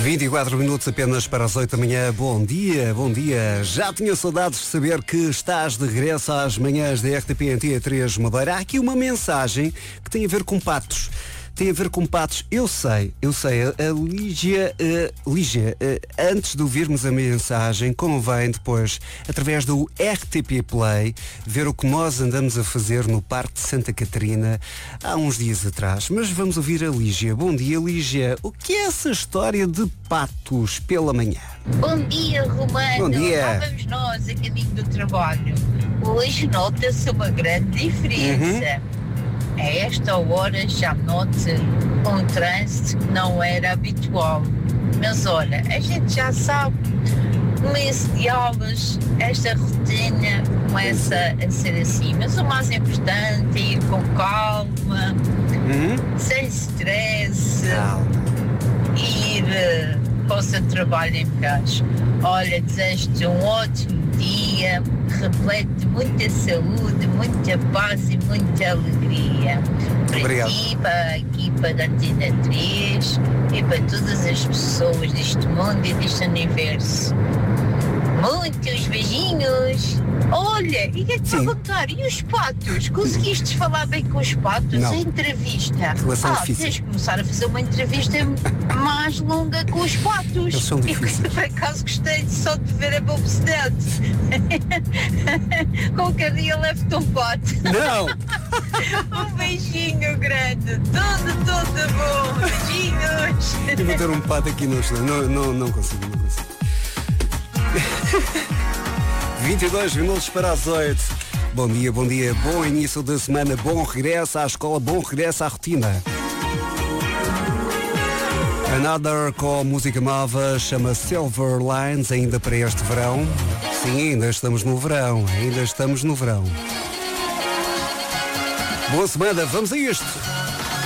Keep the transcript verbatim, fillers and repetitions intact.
vinte e quatro minutos apenas para as oito da manhã. Bom dia, bom dia. Já tinha saudades de saber que estás de regresso às manhãs da R T P Antena três Madeira. Há aqui uma mensagem que tem a ver com patos. Tem a ver com patos. Eu sei, eu sei. A, a Lígia, uh, Lígia uh, antes de ouvirmos a mensagem, convém depois, através do R T P Play, ver o que nós andamos a fazer no Parque de Santa Catarina há uns dias atrás. Mas vamos ouvir a Lígia. Bom dia, Lígia. O que é essa história de patos pela manhã? Bom dia, Romano. Bom dia. Lá vamos nós a caminho do trabalho. Hoje nota-se uma grande diferença. Uhum. A esta hora já note um trânsito que não era habitual. Mas olha, a gente já sabe, começo de aulas, esta rotina começa a ser assim. Mas o mais importante é ir com calma, uhum. sem stress, calma. ir uh, para o seu trabalho em paz. Olha, desejo-te um ótimo dia, repleto de muita saúde, muita paz e muita alegria. Para Obrigado. ti, para a equipa da Antena três e para todas as pessoas deste mundo e deste universo. Muitos beijinhos. Olha, e é que para contar, e os patos? Conseguiste falar bem com os patos? Não. A entrevista? Relação ah, difícil. tens de começar a fazer uma entrevista mais longa com os patos. Eles são difíceis. E por acaso gostei só de ver a publicidade. Qualquer dia levo-te um pato. Não! Um beijinho grande. Tudo, tudo bom. Beijinhos. Eu vou ter um pato aqui no estúdio. Não, não, não consigo, não consigo. vinte e dois minutos para as oito. Bom dia, bom dia, bom início da semana, bom regresso à escola, bom regresso à rotina. Another com música nova, chama Silver Lines, ainda para este verão. Sim, ainda estamos no verão, ainda estamos no verão. Boa semana, vamos a isto.